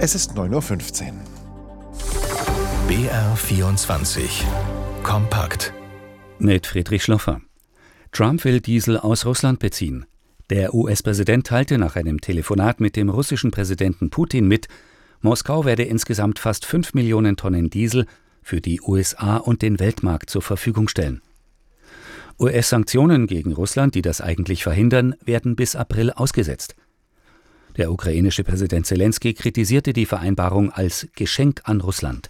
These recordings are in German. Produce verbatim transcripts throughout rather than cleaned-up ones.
Es ist neun Uhr fünfzehn. B R vierundzwanzig Kompakt mit Friedrich Schloffer. Trump will Diesel aus Russland beziehen. Der U S-Präsident teilte nach einem Telefonat mit dem russischen Präsidenten Putin mit, Moskau werde insgesamt fast fünf Millionen Tonnen Diesel für die U S A und den Weltmarkt zur Verfügung stellen. U S-Sanktionen gegen Russland, die das eigentlich verhindern, werden bis April ausgesetzt. Der ukrainische Präsident Selenskyj kritisierte die Vereinbarung als Geschenk an Russland.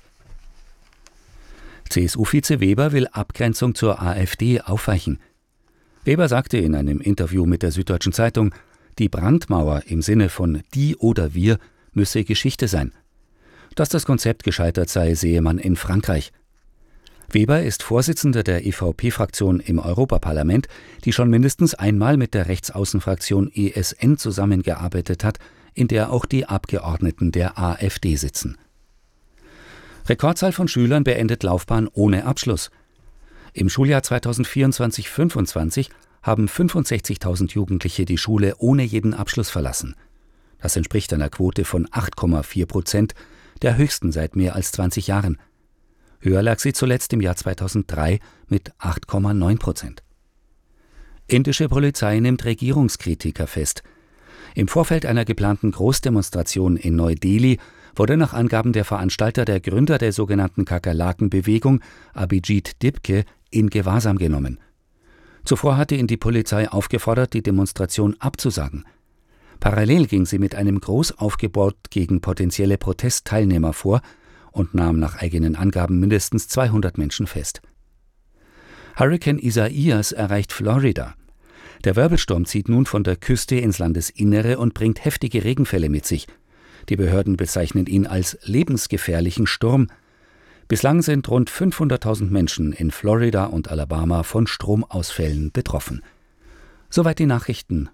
C S U-Vize Weber will Abgrenzung zur AfD aufweichen. Weber sagte in einem Interview mit der Süddeutschen Zeitung, die Brandmauer im Sinne von die oder wir müsse Geschichte sein. Dass das Konzept gescheitert sei, sehe man in Frankreich. Weber ist Vorsitzender der E V P-Fraktion im Europaparlament, die schon mindestens einmal mit der Rechtsaußenfraktion E S N zusammengearbeitet hat, in der auch die Abgeordneten der AfD sitzen. Rekordzahl von Schülern beendet Laufbahn ohne Abschluss. Im Schuljahr zweitausendvierundzwanzig fünfundzwanzig haben fünfundsechzigtausend Jugendliche die Schule ohne jeden Abschluss verlassen. Das entspricht einer Quote von acht Komma vier Prozent, der höchsten seit mehr als zwanzig Jahren. Höher lag sie zuletzt im Jahr zweitausenddrei mit acht Komma neun Prozent. Indische Polizei nimmt Regierungskritiker fest. Im Vorfeld einer geplanten Großdemonstration in Neu-Delhi wurde nach Angaben der Veranstalter der Gründer der sogenannten Kakerlaken-Bewegung, Abhijit Dibke, in Gewahrsam genommen. Zuvor hatte ihn die Polizei aufgefordert, die Demonstration abzusagen. Parallel ging sie mit einem Großaufgebot gegen potenzielle Protestteilnehmer vor und nahm nach eigenen Angaben mindestens zweihundert Menschen fest. Hurrikan Isaias erreicht Florida. Der Wirbelsturm zieht nun von der Küste ins Landesinnere und bringt heftige Regenfälle mit sich. Die Behörden bezeichnen ihn als lebensgefährlichen Sturm. Bislang sind rund fünfhunderttausend Menschen in Florida und Alabama von Stromausfällen betroffen. Soweit die Nachrichten.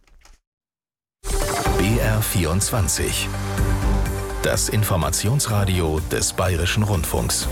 B R vierundzwanzig. Das Informationsradio des Bayerischen Rundfunks.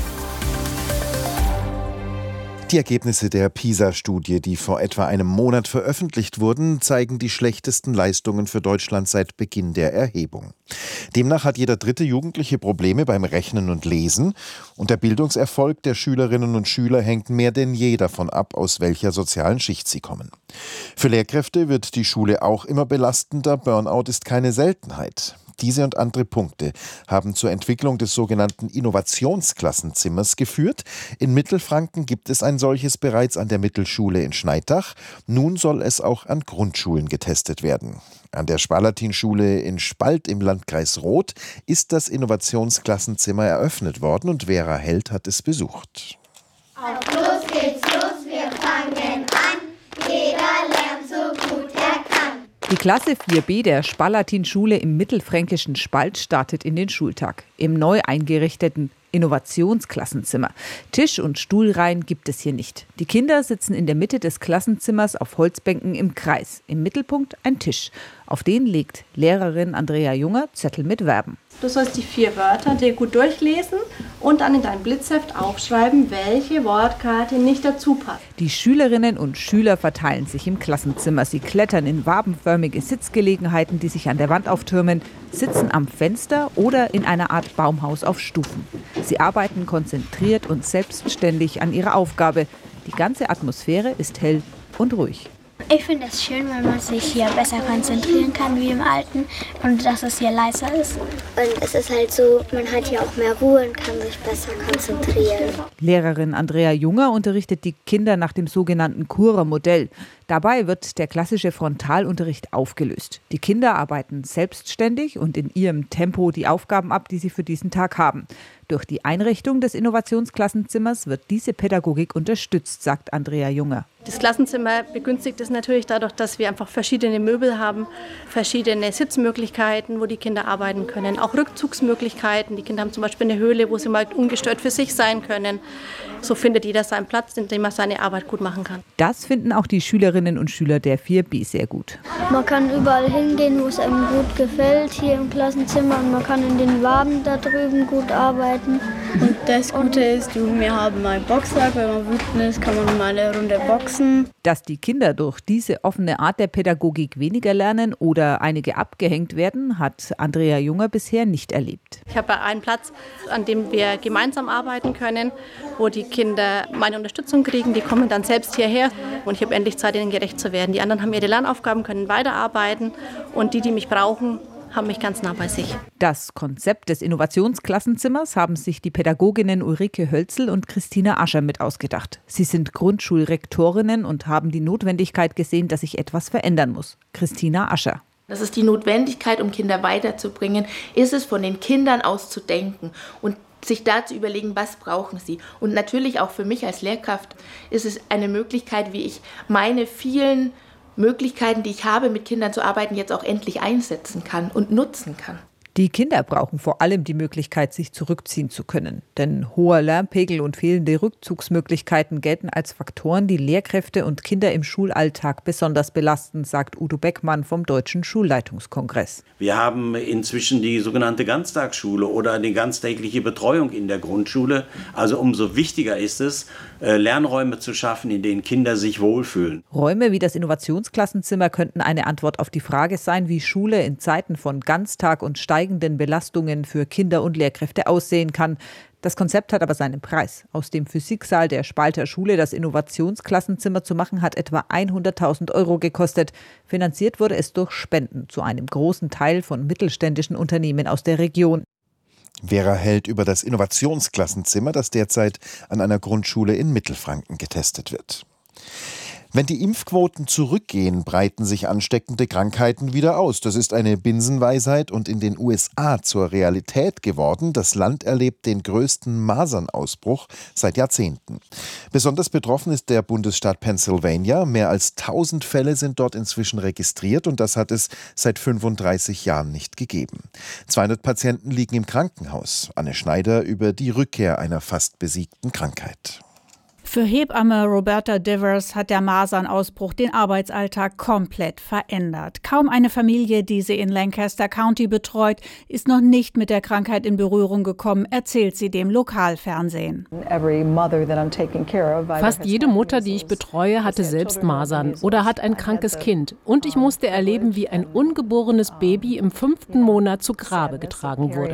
Die Ergebnisse der PISA-Studie, die vor etwa einem Monat veröffentlicht wurden, zeigen die schlechtesten Leistungen für Deutschland seit Beginn der Erhebung. Demnach hat jeder dritte Jugendliche Probleme beim Rechnen und Lesen und der Bildungserfolg der Schülerinnen und Schüler hängt mehr denn je davon ab, aus welcher sozialen Schicht sie kommen. Für Lehrkräfte wird die Schule auch immer belastender, Burnout ist keine Seltenheit. Diese und andere Punkte haben zur Entwicklung des sogenannten Innovationsklassenzimmers geführt. In Mittelfranken gibt es ein solches bereits an der Mittelschule in Schneidach. Nun soll es auch an Grundschulen getestet werden. An der Spalatinschule in Spalt im Landkreis Roth ist das Innovationsklassenzimmer eröffnet worden und Vera Held hat es besucht. Auf los geht's los, wir fangen an. Jeder lernt so gut er kann. Die Klasse vier B der Spalatinschule im mittelfränkischen Spalt startet in den Schultag. Im neu eingerichteten Innovationsklassenzimmer. Tisch- und Stuhlreihen gibt es hier nicht. Die Kinder sitzen in der Mitte des Klassenzimmers auf Holzbänken im Kreis. Im Mittelpunkt ein Tisch. Auf den legt Lehrerin Andrea Junger Zettel mit Verben. Du sollst die vier Wörter dir gut durchlesen und dann in dein Blitzheft aufschreiben, welche Wortkarte nicht dazu passt. Die Schülerinnen und Schüler verteilen sich im Klassenzimmer. Sie klettern in wabenförmige Sitzgelegenheiten, die sich an der Wand auftürmen, sitzen am Fenster oder in einer Art Baumhaus auf Stufen. Sie arbeiten konzentriert und selbstständig an ihrer Aufgabe. Die ganze Atmosphäre ist hell und ruhig. Ich finde es schön, weil man sich hier besser konzentrieren kann wie im Alten und dass es hier leiser ist. Und es ist halt so, man hat hier auch mehr Ruhe und kann sich besser konzentrieren. Lehrerin Andrea Junger unterrichtet die Kinder nach dem sogenannten Kurer-Modell. Dabei wird der klassische Frontalunterricht aufgelöst. Die Kinder arbeiten selbstständig und in ihrem Tempo die Aufgaben ab, die sie für diesen Tag haben. Durch die Einrichtung des Innovationsklassenzimmers wird diese Pädagogik unterstützt, sagt Andrea Junger. Das Klassenzimmer begünstigt es natürlich dadurch, dass wir einfach verschiedene Möbel haben, verschiedene Sitzmöglichkeiten, wo die Kinder arbeiten können, auch Rückzugsmöglichkeiten. Die Kinder haben zum Beispiel eine Höhle, wo sie mal ungestört für sich sein können. So findet jeder seinen Platz, in dem er seine Arbeit gut machen kann. Das finden auch die Schülerinnen Schülerinnen und Schüler der vier B sehr gut. Man kann überall hingehen, wo es einem gut gefällt, hier im Klassenzimmer. Und man kann in den Waben da drüben gut arbeiten. Und das Gute ist, wir haben einen Boxsack. Wenn man wütend ist, kann man mal eine Runde boxen. Dass die Kinder durch diese offene Art der Pädagogik weniger lernen oder einige abgehängt werden, hat Andrea Junger bisher nicht erlebt. Ich habe einen Platz, an dem wir gemeinsam arbeiten können, wo die Kinder meine Unterstützung kriegen. Die kommen dann selbst hierher und ich habe endlich Zeit, ihnen gerecht zu werden. Die anderen haben ihre Lernaufgaben, können weiterarbeiten und die, die mich brauchen, haben mich ganz nah bei sich. Das Konzept des Innovationsklassenzimmers haben sich die Pädagoginnen Ulrike Hölzel und Christina Ascher mit ausgedacht. Sie sind Grundschulrektorinnen und haben die Notwendigkeit gesehen, dass sich etwas verändern muss. Christina Ascher. Das ist die Notwendigkeit, um Kinder weiterzubringen, ist es von den Kindern aus zu denken und sich da zu überlegen, was brauchen sie. Und natürlich auch für mich als Lehrkraft ist es eine Möglichkeit, wie ich meine vielen Möglichkeiten, die ich habe, mit Kindern zu arbeiten, jetzt auch endlich einsetzen kann und nutzen kann. Die Kinder brauchen vor allem die Möglichkeit, sich zurückziehen zu können. Denn hoher Lärmpegel und fehlende Rückzugsmöglichkeiten gelten als Faktoren, die Lehrkräfte und Kinder im Schulalltag besonders belasten, sagt Udo Beckmann vom Deutschen Schulleitungskongress. Wir haben inzwischen die sogenannte Ganztagsschule oder die ganztägliche Betreuung in der Grundschule. Also umso wichtiger ist es, Lernräume zu schaffen, in denen Kinder sich wohlfühlen. Räume wie das Innovationsklassenzimmer könnten eine Antwort auf die Frage sein, wie Schule in Zeiten von Ganztag und steigenden Belastungen für Kinder und Lehrkräfte aussehen kann. Das Konzept hat aber seinen Preis. Aus dem Physiksaal der Spalter Schule das Innovationsklassenzimmer zu machen, hat etwa hunderttausend Euro gekostet. Finanziert wurde es durch Spenden, zu einem großen Teil von mittelständischen Unternehmen aus der Region. Vera Held über das Innovationsklassenzimmer, das derzeit an einer Grundschule in Mittelfranken getestet wird. Wenn die Impfquoten zurückgehen, breiten sich ansteckende Krankheiten wieder aus. Das ist eine Binsenweisheit und in den U S A zur Realität geworden. Das Land erlebt den größten Masernausbruch seit Jahrzehnten. Besonders betroffen ist der Bundesstaat Pennsylvania. Mehr als tausend Fälle sind dort inzwischen registriert und das hat es seit fünfunddreißig Jahren nicht gegeben. zweihundert Patienten liegen im Krankenhaus. Anne Schneider über die Rückkehr einer fast besiegten Krankheit. Für Hebamme Roberta Divers hat der Masernausbruch den Arbeitsalltag komplett verändert. Kaum eine Familie, die sie in Lancaster County betreut, ist noch nicht mit der Krankheit in Berührung gekommen, erzählt sie dem Lokalfernsehen. Fast jede Mutter, die ich betreue, hatte selbst Masern oder hat ein krankes Kind. Und ich musste erleben, wie ein ungeborenes Baby im fünften Monat zu Grabe getragen wurde.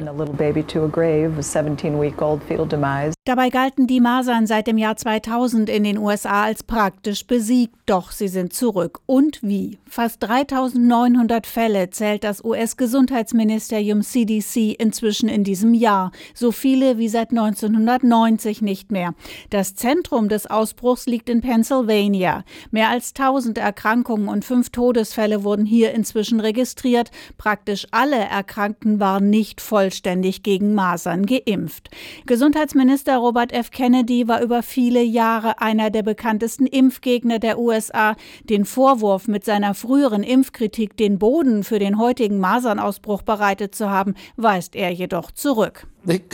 Dabei galten die Masern seit dem Jahr zweitausend in den U S A als praktisch besiegt, doch sie sind zurück. Und wie? Fast dreitausendneunhundert Fälle zählt das U S-Gesundheitsministerium C D C inzwischen in diesem Jahr. So viele wie seit neunzehnhundertneunzig nicht mehr. Das Zentrum des Ausbruchs liegt in Pennsylvania. Mehr als tausend Erkrankungen und fünf Todesfälle wurden hier inzwischen registriert. Praktisch alle Erkrankten waren nicht vollständig gegen Masern geimpft. Gesundheitsminister Robert F. Kennedy war über viele Jahre einer der bekanntesten Impfgegner der U S A. Den Vorwurf, mit seiner früheren Impfkritik den Boden für den heutigen Masernausbruch bereitet zu haben, weist er jedoch zurück.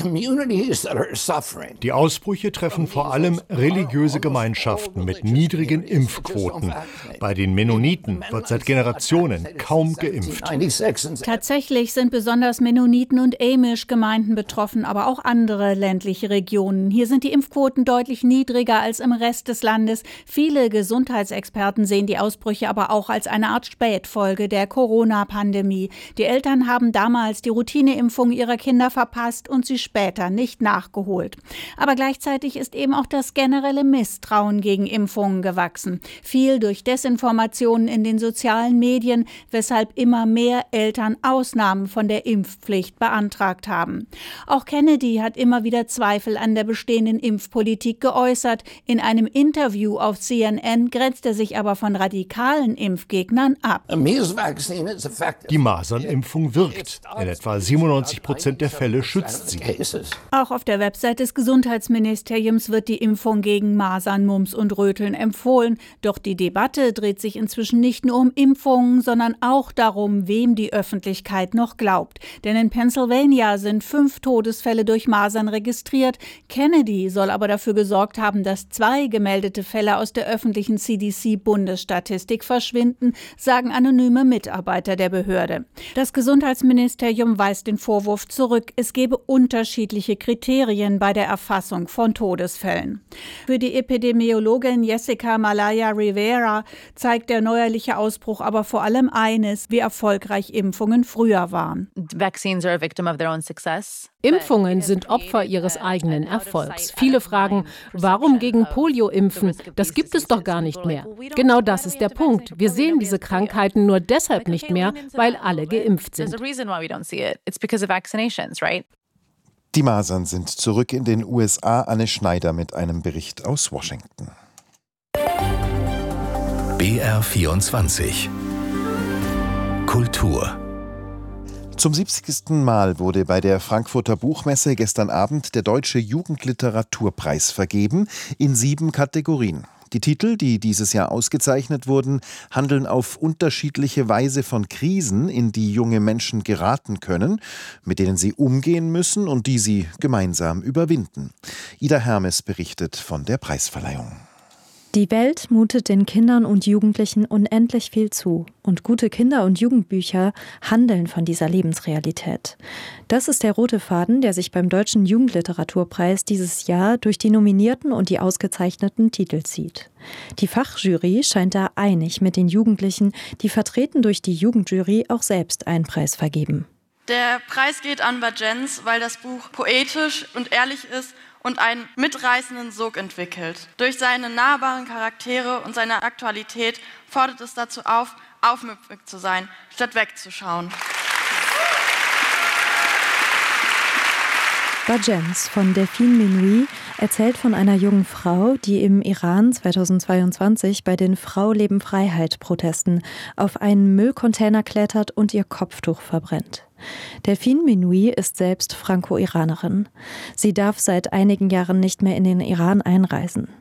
Die Ausbrüche treffen vor allem religiöse Gemeinschaften mit niedrigen Impfquoten. Bei den Mennoniten wird seit Generationen kaum geimpft. Tatsächlich sind besonders Mennoniten und Amish-Gemeinden betroffen, aber auch andere ländliche Regionen. Hier sind die Impfquoten deutlich niedriger als im Rest des Landes. Viele Gesundheitsexperten sehen die Ausbrüche aber auch als eine Art Spätfolge der Corona-Pandemie. Die Eltern haben damals die Routineimpfung ihrer Kinder verpasst und sie später nicht nachgeholt. Aber gleichzeitig ist eben auch das generelle Misstrauen gegen Impfungen gewachsen. Viel durch Desinformationen in den sozialen Medien, weshalb immer mehr Eltern Ausnahmen von der Impfpflicht beantragt haben. Auch Kennedy hat immer wieder Zweifel an der bestehenden Impfpolitik geäußert. In einem Interview auf C N N grenzt er sich aber von radikalen Impfgegnern ab. Die Masernimpfung wirkt. In etwa siebenundneunzig Prozent der Fälle schützt sie gibt. Auch auf der Website des Gesundheitsministeriums wird die Impfung gegen Masern, Mumps und Röteln empfohlen. Doch die Debatte dreht sich inzwischen nicht nur um Impfungen, sondern auch darum, wem die Öffentlichkeit noch glaubt. Denn in Pennsylvania sind fünf Todesfälle durch Masern registriert. Kennedy soll aber dafür gesorgt haben, dass zwei gemeldete Fälle aus der öffentlichen C D C-Bundesstatistik verschwinden, sagen anonyme Mitarbeiter der Behörde. Das Gesundheitsministerium weist den Vorwurf zurück, es gebe unterschiedliche Kriterien bei der Erfassung von Todesfällen. Für die Epidemiologin Jessica Malaya Rivera zeigt der neuerliche Ausbruch aber vor allem eines, wie erfolgreich Impfungen früher waren. Impfungen sind Opfer ihres eigenen Erfolgs. Viele fragen, warum gegen Polio impfen? Das gibt es doch gar nicht mehr. Genau das ist der Punkt. Wir sehen diese Krankheiten nur deshalb nicht mehr, weil alle geimpft sind. Die Masern sind zurück in den U S A. Anne Schneider mit einem Bericht aus Washington. B R vierundzwanzig Kultur. Zum siebzigsten Mal wurde bei der Frankfurter Buchmesse gestern Abend der Deutsche Jugendliteraturpreis vergeben, in sieben Kategorien. Die Titel, die dieses Jahr ausgezeichnet wurden, handeln auf unterschiedliche Weise von Krisen, in die junge Menschen geraten können, mit denen sie umgehen müssen und die sie gemeinsam überwinden. Ida Hermes berichtet von der Preisverleihung. Die Welt mutet den Kindern und Jugendlichen unendlich viel zu. Und gute Kinder- und Jugendbücher handeln von dieser Lebensrealität. Das ist der rote Faden, der sich beim Deutschen Jugendliteraturpreis dieses Jahr durch die nominierten und die ausgezeichneten Titel zieht. Die Fachjury scheint da einig mit den Jugendlichen, die vertreten durch die Jugendjury auch selbst einen Preis vergeben. Der Preis geht an Bajenz, weil das Buch poetisch und ehrlich ist und einen mitreißenden Sog entwickelt. Durch seine nahbaren Charaktere und seine Aktualität fordert es dazu auf, aufmüpfig zu sein, statt wegzuschauen. Bajenz von Delphine Menuhi erzählt von einer jungen Frau, die im Iran zweitausendzweiundzwanzig bei den Frau-Leben-Freiheit-Protesten auf einen Müllcontainer klettert und ihr Kopftuch verbrennt. Delphine Menuhi ist selbst Franco-Iranerin. Sie darf seit einigen Jahren nicht mehr in den Iran einreisen.